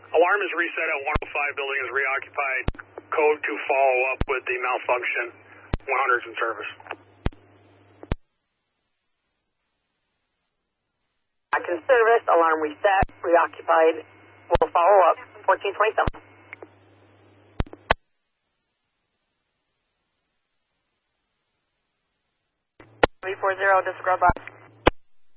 Alarm is reset at 105. Building is reoccupied. Code to follow up with the malfunction. 100's in service. Back in service. Alarm reset. Reoccupied. We'll follow up. 1427. 340, disregard box.